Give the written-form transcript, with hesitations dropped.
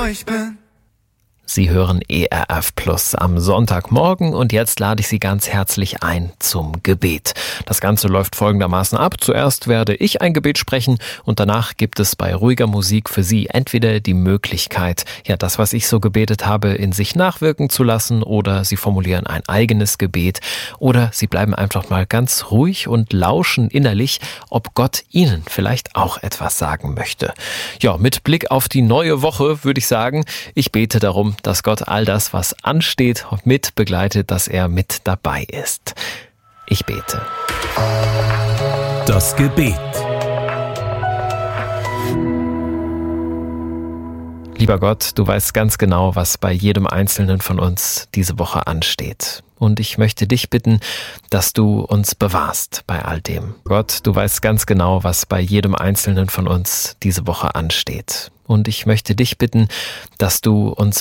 ich bin. Sie hören ERF Plus am Sonntagmorgen und jetzt lade ich Sie ganz herzlich ein zum Gebet. Das Ganze läuft folgendermaßen ab. Zuerst werde ich ein Gebet sprechen und danach gibt es bei ruhiger Musik für Sie entweder die Möglichkeit, das, was ich so gebetet habe, in sich nachwirken zu lassen, oder Sie formulieren ein eigenes Gebet, oder Sie bleiben einfach mal ganz ruhig und lauschen innerlich, ob Gott Ihnen vielleicht auch etwas sagen möchte. Mit Blick auf die neue Woche würde ich sagen, ich bete darum, dass Gott all das, was ansteht, mit begleitet, dass er mit dabei ist. Ich bete. Das Gebet. Lieber Gott, du weißt ganz genau, was bei jedem Einzelnen von uns diese Woche ansteht. Und ich möchte dich bitten, dass du uns bewahrst bei all dem. Gott, du weißt ganz genau, was bei jedem Einzelnen von uns diese Woche ansteht. Und ich möchte dich bitten, dass du uns